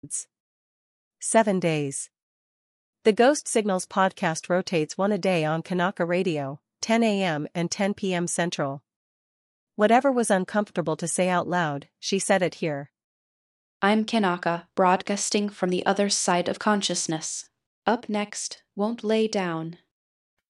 7 days. The Ghost Signals podcast rotates one a day on Kanaka Radio, 10 a.m. and 10 p.m. Central. Whatever was uncomfortable to say out loud, she said it here. I'm Kanaka, broadcasting from the other side of consciousness. Up next, Won't Lay Down,